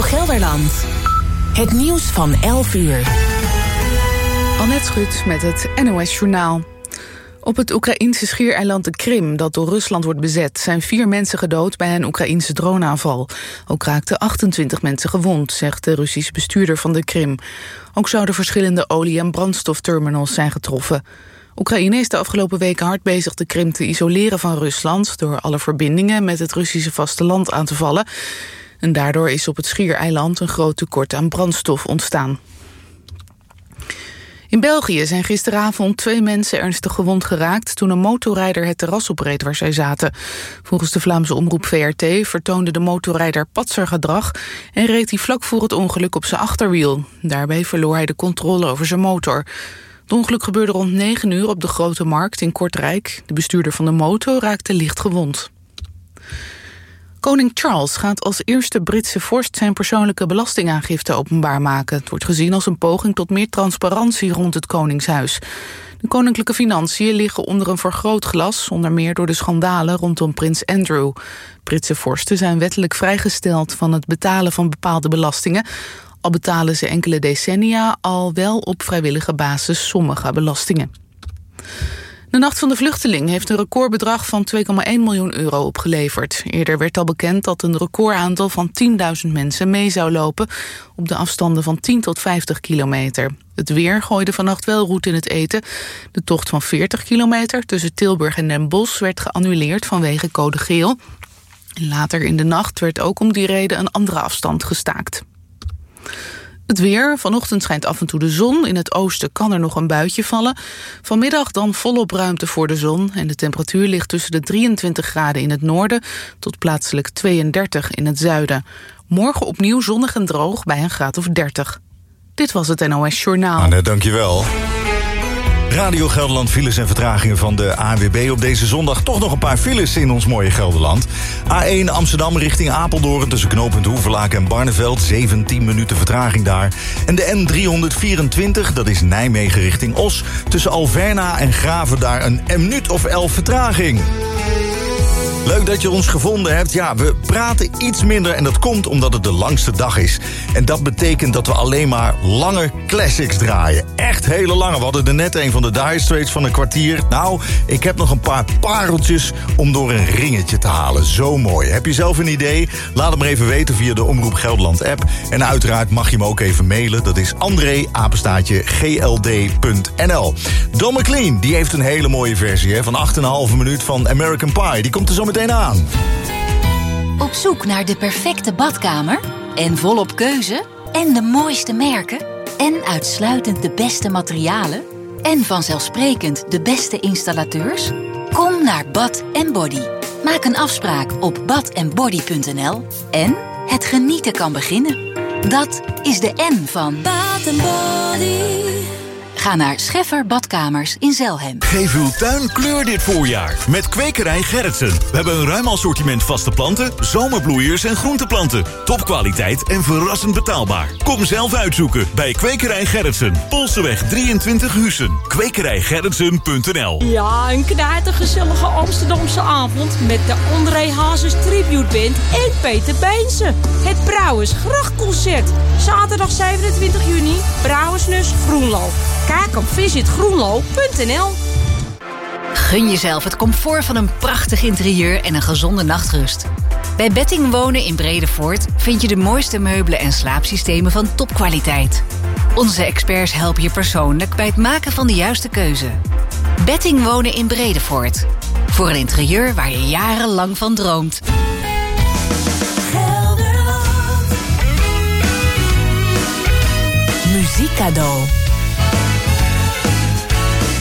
Gelderland. Het nieuws van 11 uur. Annette Schut met het NOS-journaal. Op het Oekraïense schiereiland de Krim, dat door Rusland wordt bezet, zijn 4 mensen gedood bij een Oekraïense droneaanval. Ook raakten 28 mensen gewond, zegt de Russische bestuurder van de Krim. Ook zouden verschillende olie- en brandstofterminals zijn getroffen. Oekraïne is de afgelopen weken hard bezig de Krim te isoleren van Rusland door alle verbindingen met het Russische vasteland aan te vallen. En daardoor is op het schiereiland een groot tekort aan brandstof ontstaan. In België zijn gisteravond 2 mensen ernstig gewond geraakt toen een motorrijder het terras opreed waar zij zaten. Volgens de Vlaamse omroep VRT vertoonde de motorrijder patsergedrag en reed hij vlak voor het ongeluk op zijn achterwiel. Daarbij verloor hij de controle over zijn motor. Het ongeluk gebeurde rond 9 uur op de Grote Markt in Kortrijk. De bestuurder van de motor raakte licht gewond. Koning Charles gaat als eerste Britse vorst zijn persoonlijke belastingaangifte openbaar maken. Het wordt gezien als een poging tot meer transparantie rond het Koningshuis. De koninklijke financiën liggen onder een vergrootglas, onder meer door de schandalen rondom prins Andrew. Britse vorsten zijn wettelijk vrijgesteld van het betalen van bepaalde belastingen, al betalen ze enkele decennia al wel op vrijwillige basis sommige belastingen. De Nacht van de Vluchteling heeft een recordbedrag van 2,1 miljoen euro opgeleverd. Eerder werd al bekend dat een recordaantal van 10.000 mensen mee zou lopen op de afstanden van 10 tot 50 kilometer. Het weer gooide vannacht wel roet in het eten. De tocht van 40 kilometer tussen Tilburg en Den Bosch werd geannuleerd vanwege code geel. Later in de nacht werd ook om die reden een andere afstand gestaakt. Het weer. Vanochtend schijnt af en toe de zon. In het oosten kan er nog een buitje vallen. Vanmiddag dan volop ruimte voor de zon. En de temperatuur ligt tussen de 23 graden in het noorden tot plaatselijk 32 in het zuiden. Morgen opnieuw zonnig en droog bij een graad of 30. Dit was het NOS Journaal. Annette, dankjewel. Radio Gelderland, files en vertragingen van de ANWB op deze zondag. Toch nog een paar files in ons mooie Gelderland. A1 Amsterdam richting Apeldoorn tussen knooppunt Hoevelaak en Barneveld. 17 minuten vertraging daar. En de N324, dat is Nijmegen richting Os. Tussen Alverna en Graven daar een minuut of 11 vertraging. Leuk dat je ons gevonden hebt. Ja, we praten iets minder en dat komt omdat het de langste dag is. En dat betekent dat we alleen maar lange classics draaien. Echt hele lange. We hadden er net een van de Dire Straits van een kwartier. Nou, ik heb nog een paar pareltjes om door een ringetje te halen. Zo mooi. Heb je zelf een idee? Laat het maar even weten via de Omroep Gelderland app. En uiteraard mag je me ook even mailen. Dat is André@gld.nl. Don McLean, die heeft een hele mooie versie van 8,5 minuut van American Pie. Die komt er zo meteen aan. Op zoek naar de perfecte badkamer? En volop keuze? En de mooiste merken? En uitsluitend de beste materialen? En vanzelfsprekend de beste installateurs? Kom naar Bath & Body. Maak een afspraak op bathandbody.nl. En het genieten kan beginnen. Dat is de N van Bath & Body. Ga naar Scheffer Badkamers in Zelhem. Geef uw tuin kleur dit voorjaar met Kwekerij Gerritsen. We hebben een ruim assortiment vaste planten, zomerbloeiers en groenteplanten. Topkwaliteit en verrassend betaalbaar. Kom zelf uitzoeken bij Kwekerij Gerritsen. Polseweg 23 Huissen. Kwekerijgerritsen.nl. Ja, een knijtergezellige Amsterdamse avond met de André Hazes Tribute Band en Peter Beense. Het Brouwersgrachtconcert. Zaterdag 27 juni, Brouwersnus Groenlo. Kijk op visitgroenlo.nl. Gun jezelf het comfort van een prachtig interieur en een gezonde nachtrust. Bij Betting Wonen in Bredevoort vind je de mooiste meubelen en slaapsystemen van topkwaliteit. Onze experts helpen je persoonlijk bij het maken van de juiste keuze. Betting Wonen in Bredevoort. Voor een interieur waar je jarenlang van droomt. Muziekcadeau.